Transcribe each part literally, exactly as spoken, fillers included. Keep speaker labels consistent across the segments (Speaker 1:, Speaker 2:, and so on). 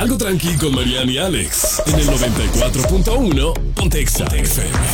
Speaker 1: Algo tranqui con Mariana y Alex. En el noventa y cuatro punto uno, Ponte Exa F M.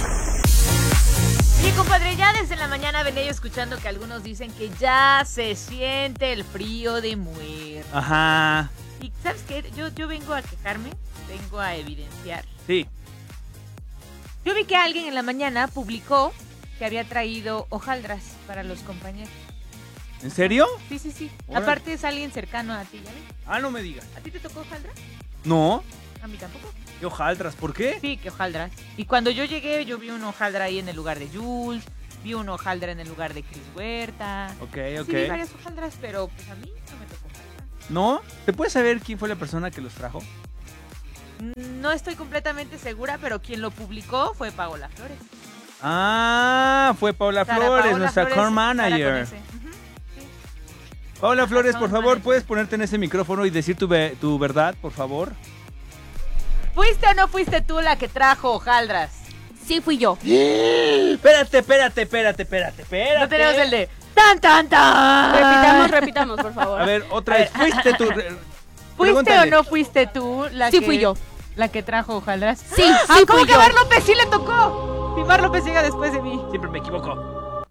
Speaker 2: Mi compadre, ya desde la mañana venía yo escuchando que algunos dicen que ya se siente el frío de muerte.
Speaker 3: Ajá.
Speaker 2: Y ¿sabes qué? Yo, yo vengo a quejarme, vengo a evidenciar.
Speaker 3: Sí.
Speaker 2: Yo vi que alguien en la mañana publicó que había traído hojaldras para los compañeros.
Speaker 3: ¿En serio?
Speaker 2: Sí, sí, sí.
Speaker 3: Órale.
Speaker 2: Aparte es alguien cercano a ti, ¿ya ves?
Speaker 3: Ah, no me digas.
Speaker 2: ¿A ti te tocó hojaldras?
Speaker 3: No.
Speaker 2: A mí tampoco.
Speaker 3: ¿Qué hojaldras? ¿Por qué?
Speaker 2: Sí, que hojaldras. Y cuando yo llegué, yo vi una hojaldra ahí en el lugar de Jules, vi una hojaldra en el lugar de Cris Huerta.
Speaker 3: Ok, ok.
Speaker 2: Sí, vi varias hojaldras, pero pues a mí no me tocó hojaldra.
Speaker 3: ¿No? ¿Te puedes saber quién fue la persona que los trajo?
Speaker 2: No estoy completamente segura, pero quien lo publicó fue Paola Flores.
Speaker 3: Ah, fue Paola
Speaker 2: Sara
Speaker 3: Flores,
Speaker 2: Paola
Speaker 3: nuestra
Speaker 2: Flores,
Speaker 3: core
Speaker 2: Sara con
Speaker 3: manager.
Speaker 2: ese. Ujú, sí.
Speaker 3: Paola Flores, por
Speaker 2: Core
Speaker 3: favor,
Speaker 2: manager.
Speaker 3: ¿puedes ponerte en ese micrófono y decir tu, ve- tu verdad, por favor?
Speaker 2: ¿Fuiste o no fuiste tú la que trajo hojaldras?
Speaker 4: Sí, fui yo.
Speaker 3: Espérate, espérate, espérate, espérate, espérate.
Speaker 2: No tenemos el de tan tan tan.
Speaker 4: Repitamos, repitamos, por favor.
Speaker 3: A ver, otra vez, fuiste tú. re-
Speaker 2: ¿Fuiste o
Speaker 3: pregúntale.
Speaker 2: no fuiste tú la
Speaker 4: Sí,
Speaker 2: que
Speaker 4: fui yo.
Speaker 2: la que trajo hojaldras?
Speaker 4: Sí,
Speaker 2: Ah,
Speaker 4: sí,
Speaker 2: ¿cómo
Speaker 4: fui
Speaker 2: que
Speaker 4: yo.
Speaker 2: Mar López sí le tocó? Si Mar López llega después de mí.
Speaker 3: Siempre me equivoco.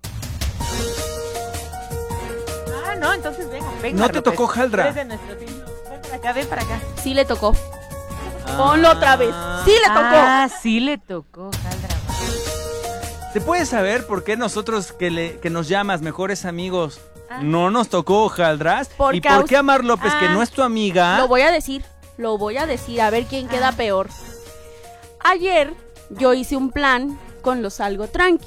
Speaker 2: Ah, no, entonces venga, venga.
Speaker 3: No
Speaker 2: Mar
Speaker 3: te
Speaker 2: López.
Speaker 3: tocó hojaldra.
Speaker 2: Eres de nuestro team. Ven para acá, ven para acá.
Speaker 4: Sí le tocó. Ponlo otra vez. Sí le tocó.
Speaker 2: Ah, sí le tocó hojaldra.
Speaker 3: ¿Se puede saber por qué nosotros que, le, que nos llamas mejores amigos
Speaker 2: Ah.
Speaker 3: no nos tocó hojaldras?
Speaker 4: Por
Speaker 3: ¿Y
Speaker 4: caus-
Speaker 3: por qué a Mar López, que
Speaker 2: Ah.
Speaker 3: no es tu amiga?
Speaker 4: Lo voy a decir. Lo voy a decir. A ver quién queda
Speaker 2: Ah.
Speaker 4: peor. Ayer yo hice un plan con los algo tranqui.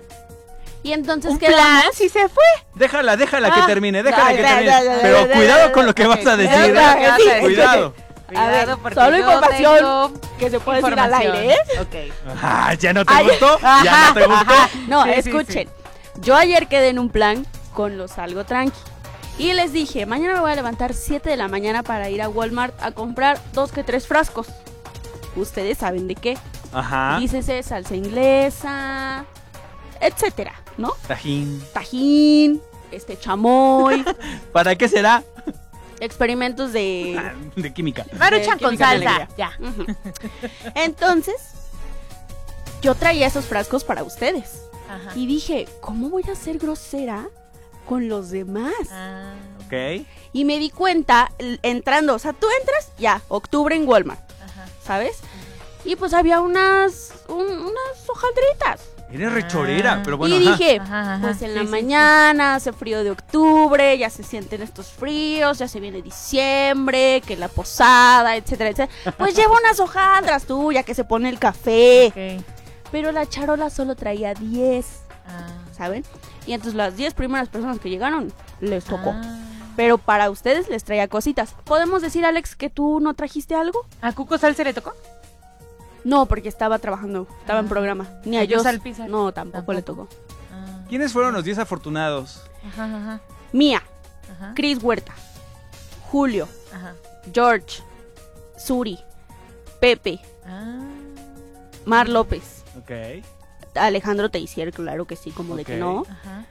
Speaker 4: Y entonces
Speaker 2: ¿Un
Speaker 4: quedamos...
Speaker 2: plan? Sí se fue.
Speaker 3: Déjala, déjala
Speaker 2: Ah.
Speaker 3: que termine, déjala
Speaker 4: Dale,
Speaker 3: que
Speaker 4: dale,
Speaker 3: termine.
Speaker 4: dale,
Speaker 3: Pero
Speaker 4: dale,
Speaker 3: cuidado
Speaker 4: dale,
Speaker 3: con lo que
Speaker 4: dale.
Speaker 3: vas a decir,
Speaker 4: Dale,
Speaker 3: ¿eh?
Speaker 4: dale, sí.
Speaker 3: Cuidado.
Speaker 2: Cuidado porque
Speaker 4: Solo
Speaker 2: yo
Speaker 4: información
Speaker 2: tengo
Speaker 4: que se puede decir al
Speaker 2: información.
Speaker 4: aire, ¿eh?
Speaker 2: Ok.
Speaker 3: Ah, ¿ya no te
Speaker 4: Ay.
Speaker 3: gustó? ¿Ya no te gustó?
Speaker 4: No,
Speaker 2: Sí, sí,
Speaker 4: escuchen. Yo ayer quedé en un plan con los algo tranqui. Y les dije, mañana me voy a levantar siete de la mañana para ir a Walmart a comprar dos que tres frascos. Ustedes saben de qué.
Speaker 3: Ajá.
Speaker 4: Dícese salsa inglesa, etcétera, ¿no?
Speaker 3: Tajín.
Speaker 4: Tajín, este chamoy,
Speaker 3: ¿Para qué será?
Speaker 4: experimentos de...
Speaker 3: Ah, de química.
Speaker 2: Maruchan con
Speaker 4: Química de
Speaker 2: salsa.
Speaker 4: alegría.
Speaker 2: Ya.
Speaker 4: Ujú. Entonces, yo traía esos frascos para ustedes.
Speaker 2: Ajá.
Speaker 4: Y dije, ¿cómo voy a ser grosera con los demás?
Speaker 2: Ah.
Speaker 3: Ok.
Speaker 4: Y me di cuenta l- entrando, o sea, tú entras, ya, octubre en Walmart,
Speaker 2: Ajá.
Speaker 4: ¿sabes? Y pues había unas, un- unas hojaldritas.
Speaker 3: Eres rechorera,
Speaker 2: Ah.
Speaker 3: pero bueno,
Speaker 4: y
Speaker 3: ajá.
Speaker 4: dije,
Speaker 2: Ajá, ajá.
Speaker 4: pues en
Speaker 2: Sí,
Speaker 4: la
Speaker 2: sí, sí.
Speaker 4: mañana hace frío de octubre, ya se sienten estos fríos, ya se viene diciembre, que la posada, etcétera, etcétera. Pues lleva unas hojaldras tú, ya que se pone el café.
Speaker 2: Ok.
Speaker 4: Pero la charola solo traía diez,
Speaker 2: Ah.
Speaker 4: ¿saben? Y entonces las diez primeras personas que llegaron les tocó.
Speaker 2: Ah.
Speaker 4: Pero para ustedes les traía cositas. ¿Podemos decir, Alex, que tú no trajiste algo?
Speaker 2: ¿A Cuco Sal se le tocó?
Speaker 4: No, porque estaba trabajando, estaba en
Speaker 2: Ah.
Speaker 4: programa. Ni a
Speaker 2: ¿A
Speaker 4: yo.
Speaker 2: Yosal Pizar?
Speaker 4: No, tampoco, le
Speaker 2: Tampoco.
Speaker 4: tocó.
Speaker 2: Ah.
Speaker 3: ¿Quiénes fueron los diez afortunados?
Speaker 2: Ajá, ajá.
Speaker 4: Mía,
Speaker 2: Ajá.
Speaker 4: Cris Huerta, Julio,
Speaker 2: Ajá.
Speaker 4: George, Suri, Pepe,
Speaker 2: Ah.
Speaker 4: Mar López,
Speaker 3: Ok.
Speaker 4: Alejandro Teisier, claro que sí, como de que
Speaker 3: Ok.
Speaker 4: no.
Speaker 2: Ajá.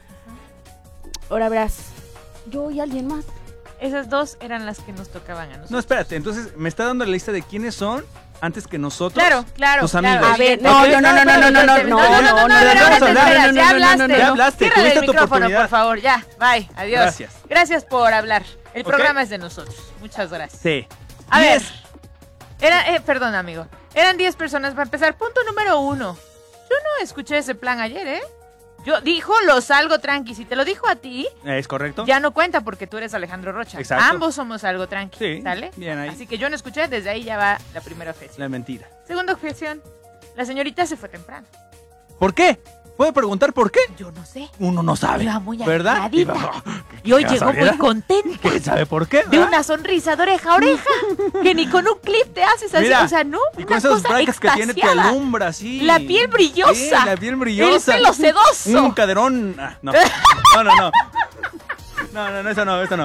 Speaker 4: Ahora verás, yo y alguien más.
Speaker 2: Esas dos eran las que nos tocaban a nosotros.
Speaker 3: No, espérate, entonces me está dando la lista de quiénes son antes que nosotros.
Speaker 2: Claro, claro.
Speaker 3: Tus
Speaker 2: claro.
Speaker 3: amigos.
Speaker 4: A ver,
Speaker 2: Ok.
Speaker 4: no, no, no, no, no, no, no, no, no,
Speaker 2: no, no, no, no, no,
Speaker 3: ya vamos a hablar.
Speaker 2: espera,
Speaker 3: No, no,
Speaker 2: ya
Speaker 3: no, no, no,
Speaker 2: hablaste.
Speaker 3: ya hablaste,
Speaker 2: Ciérrale
Speaker 3: tuviste
Speaker 2: el
Speaker 3: tu
Speaker 2: micrófono,
Speaker 3: oportunidad.
Speaker 2: por favor, ya, bye, adiós.
Speaker 3: Gracias.
Speaker 2: Gracias por hablar. El
Speaker 3: Ok.
Speaker 2: programa es de nosotros. Muchas gracias.
Speaker 3: Sí.
Speaker 2: A ver,
Speaker 3: Diez.
Speaker 2: era, eh, perdón, amigo. Eran diez personas para empezar. Punto número uno. Yo no escuché ese plan ayer, ¿eh? Yo dijo los algo tranqui. Si te lo dijo a ti,
Speaker 3: ¿Es correcto?
Speaker 2: ya no cuenta porque tú eres Alejandro Rocha.
Speaker 3: Exacto.
Speaker 2: Ambos somos algo tranqui.
Speaker 3: Sí,
Speaker 2: ¿Sale?
Speaker 3: bien ahí.
Speaker 2: Así que yo no escuché, desde ahí ya va la primera objeción.
Speaker 3: La mentira.
Speaker 2: Segunda objeción. La señorita se fue temprano.
Speaker 3: ¿Por qué? ¿Puede preguntar por qué?
Speaker 2: Yo no sé.
Speaker 3: Uno no sabe.
Speaker 2: Iba muy
Speaker 3: ¿Verdad?
Speaker 2: arregladita.
Speaker 3: Iba-
Speaker 2: Y hoy
Speaker 3: ¿Qué
Speaker 2: llegó muy
Speaker 3: casualidad?
Speaker 2: contenta.
Speaker 3: ¿Quién sabe por qué?
Speaker 2: De
Speaker 3: ¿verdad?
Speaker 2: una sonrisa de oreja a oreja. Que ni con un clip te haces así.
Speaker 3: Mira,
Speaker 2: o sea, no.
Speaker 3: Y
Speaker 2: una
Speaker 3: con esos
Speaker 2: cosa
Speaker 3: brackets que tiene te
Speaker 2: extasiada.
Speaker 3: alumbra así.
Speaker 2: La piel brillosa.
Speaker 3: Sí, la piel brillosa.
Speaker 2: El pelo sedoso.
Speaker 3: Un caderón. Ah, no. No, no, no. No, no, no, eso no, eso no.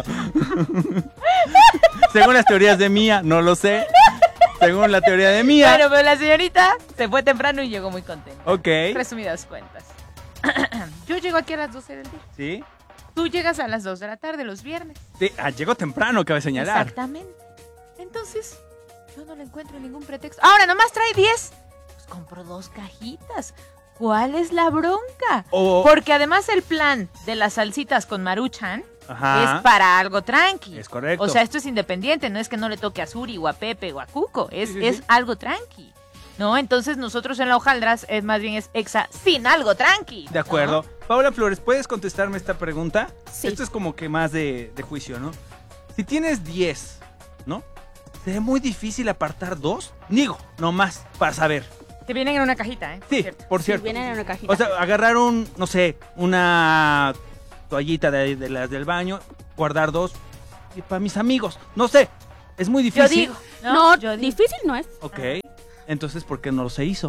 Speaker 3: Según las teorías de Mía, no lo sé. Según la teoría de Mía.
Speaker 2: Bueno, pero la señorita se fue temprano y llegó muy contenta.
Speaker 3: Ok.
Speaker 2: Resumidas cuentas. Yo llego aquí a las doce del día.
Speaker 3: ¿Sí?
Speaker 2: Tú llegas a las dos de la tarde los viernes.
Speaker 3: Sí, ah, llegó temprano, cabe señalar.
Speaker 2: Exactamente. Entonces entonces yo no le encuentro ningún pretexto. Ahora, nomás trae diez. Pues compro dos cajitas. ¿Cuál es la bronca?
Speaker 3: O-
Speaker 2: Porque además el plan de las salsitas con Maruchan
Speaker 3: Ajá.
Speaker 2: es para algo tranqui.
Speaker 3: Es correcto.
Speaker 2: O sea, esto es independiente, no es que no le toque a Suri o a Pepe o a Cuco, es,
Speaker 3: Sí, sí,
Speaker 2: es
Speaker 3: sí.
Speaker 2: algo tranqui. ¿No? Entonces nosotros en la hojaldras es más bien es exa sin algo tranqui.
Speaker 3: De acuerdo. Paola Flores, ¿puedes contestarme esta pregunta?
Speaker 4: Sí.
Speaker 3: Esto es como que más de, de juicio, ¿no? Si tienes diez, ¿no? ¿Sería muy difícil apartar dos? Digo, nomás, para saber.
Speaker 2: Te vienen en una cajita, ¿eh?
Speaker 3: Sí,
Speaker 2: Cierto.
Speaker 3: por
Speaker 4: Sí,
Speaker 3: cierto.
Speaker 4: vienen en una cajita.
Speaker 3: O sea, agarrar un, no sé, una toallita de, de las del baño, guardar dos y para mis amigos. No sé, es muy
Speaker 2: Yo
Speaker 3: difícil.
Speaker 2: digo. No,
Speaker 4: no,
Speaker 2: yo digo.
Speaker 4: difícil no es,
Speaker 3: Ok, entonces, ¿por qué no lo se hizo?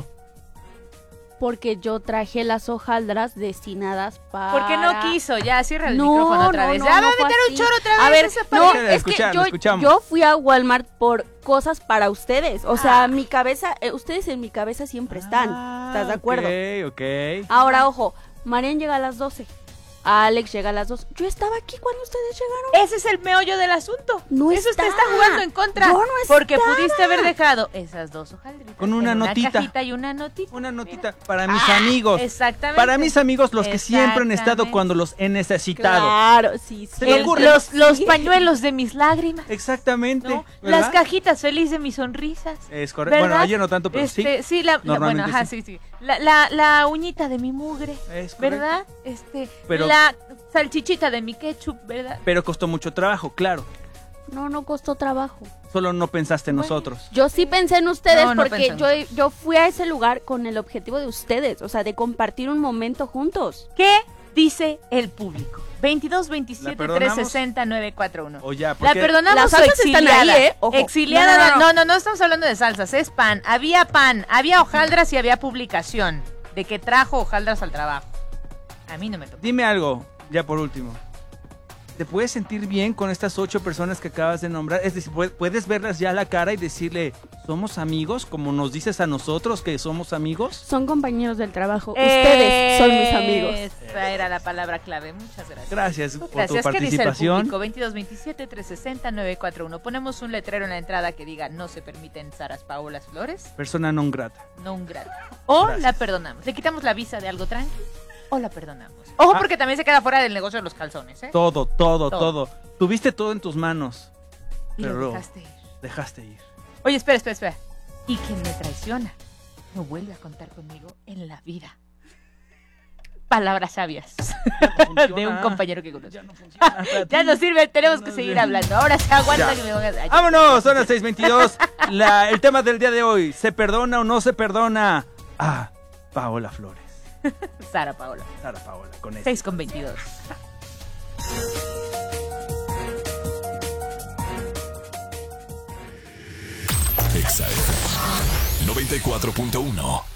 Speaker 4: porque yo traje las hojaldras destinadas para...
Speaker 2: Porque no quiso, ya cierra el
Speaker 4: No,
Speaker 2: micrófono otra
Speaker 4: no,
Speaker 2: vez.
Speaker 4: no,
Speaker 2: ya
Speaker 4: no
Speaker 2: va a
Speaker 4: fue
Speaker 2: meter un
Speaker 4: así.
Speaker 2: choro otra vez.
Speaker 4: A ver,
Speaker 2: esa
Speaker 4: no,
Speaker 2: pareja.
Speaker 3: Déjala
Speaker 4: es que
Speaker 3: escuchar,
Speaker 4: yo,
Speaker 3: lo escuchamos.
Speaker 4: yo fui a Walmart por cosas para ustedes. O sea,
Speaker 2: Ah.
Speaker 4: mi cabeza, eh, ustedes en mi cabeza siempre están. ¿Estás de acuerdo?
Speaker 3: Ok, ok.
Speaker 4: Ahora, ojo, Marian llega a las doce. Alex llega a las dos. Yo estaba aquí cuando ustedes llegaron.
Speaker 2: Ese es el meollo del asunto.
Speaker 4: No
Speaker 2: Eso te
Speaker 4: estaba.
Speaker 2: está jugando en contra.
Speaker 4: Yo no
Speaker 2: Porque
Speaker 4: estaba.
Speaker 2: pudiste haber dejado esas dos hojaldritas
Speaker 3: Con una
Speaker 2: en
Speaker 3: notita.
Speaker 2: Una cajita y una notita.
Speaker 3: Una notita para mis
Speaker 2: Ah,
Speaker 3: amigos.
Speaker 2: Exactamente.
Speaker 3: Para mis amigos, los que siempre han estado
Speaker 2: Exactamente.
Speaker 3: cuando los he necesitado.
Speaker 4: Claro, sí, sí.
Speaker 3: Se me
Speaker 2: El-
Speaker 3: ocurre.
Speaker 2: los, los
Speaker 4: Sí.
Speaker 2: pañuelos de mis lágrimas.
Speaker 3: Exactamente.
Speaker 2: ¿No?
Speaker 3: ¿verdad?
Speaker 2: Las cajitas felices de mis sonrisas.
Speaker 3: Es correcto. Bueno,
Speaker 2: ¿verdad?
Speaker 3: ayer no tanto, pero
Speaker 2: Este,
Speaker 3: sí.
Speaker 2: la, la- bueno,
Speaker 3: Normalmente
Speaker 2: ajá, sí, sí. La, la, la uñita de mi mugre,
Speaker 3: Es correcto.
Speaker 2: ¿verdad? Este,
Speaker 3: Pero-
Speaker 2: la salchichita de mi ketchup, ¿verdad?
Speaker 3: Pero costó mucho trabajo, claro.
Speaker 4: No, no costó trabajo.
Speaker 3: Solo no pensaste en
Speaker 2: Bueno.
Speaker 3: nosotros.
Speaker 4: Yo sí pensé en ustedes
Speaker 2: No, no
Speaker 4: porque
Speaker 2: pensé en
Speaker 4: yo,
Speaker 2: nosotros.
Speaker 4: yo fui a ese lugar con el objetivo de ustedes, o sea, de compartir un momento juntos.
Speaker 2: ¿Qué dice el público? veintidós veintisiete
Speaker 3: perdonamos?
Speaker 2: trescientos sesenta nueve cuarenta y uno.
Speaker 3: O ya,
Speaker 2: La
Speaker 3: porque
Speaker 2: perdonamos
Speaker 4: Las
Speaker 2: o
Speaker 4: salsas están
Speaker 2: exiliada.
Speaker 4: ahí, ¿eh? Ojo.
Speaker 2: Exiliada.
Speaker 3: No, no,
Speaker 2: No
Speaker 3: no.
Speaker 2: no, no, estamos hablando de salsas, es pan. Había pan, había hojaldras y había publicación de que trajo hojaldras al trabajo. A mí no me tocó.
Speaker 3: Dime algo, ya por último. ¿Te puedes sentir bien con estas ocho personas que acabas de nombrar? Es decir, pu- puedes verlas ya a la cara y decirle, ¿somos amigos? Como nos dices a nosotros que somos amigos.
Speaker 4: Son compañeros del trabajo. Ustedes son mis amigos.
Speaker 2: Esa era la palabra clave. Muchas gracias.
Speaker 3: Gracias por
Speaker 2: Gracias.
Speaker 3: tu
Speaker 2: ¿Qué dice el
Speaker 3: participación.
Speaker 2: público? veintidós veintisiete trescientos sesenta nueve cuarenta y uno. Ponemos un letrero en la entrada que diga no se permiten Saras Paolas Flores,
Speaker 3: Persona non grata.
Speaker 2: no un grado. O
Speaker 3: Gracias.
Speaker 2: la perdonamos. Le quitamos la visa de algo tranqui o la perdonamos. Ojo,
Speaker 3: Ah.
Speaker 2: porque también se queda fuera del negocio de los calzones, ¿eh?
Speaker 3: Todo, todo,
Speaker 2: Todo.
Speaker 3: todo. Tuviste todo en tus manos.
Speaker 2: Y lo
Speaker 3: Pero
Speaker 2: dejaste ir.
Speaker 3: dejaste ir.
Speaker 2: Oye, espera, espera, espera. Y quien me traiciona no vuelve a contar conmigo en la vida. Palabras sabias de un compañero que conocí.
Speaker 3: Ya no funciona.
Speaker 2: Ya no sirve, tenemos que
Speaker 3: No
Speaker 2: seguir
Speaker 3: sirve.
Speaker 2: hablando. Ahora se aguanta
Speaker 3: Ya.
Speaker 2: que me pongas. Ay,
Speaker 3: ¡Vámonos! Son las seis veintidós. La, el tema del día de hoy. ¿Se perdona o no se perdona a Paola Flores?
Speaker 2: Sara Paola.
Speaker 3: Sara Paola, con esto.
Speaker 2: seis con veintidós.
Speaker 1: Exa F M noventa y cuatro punto uno.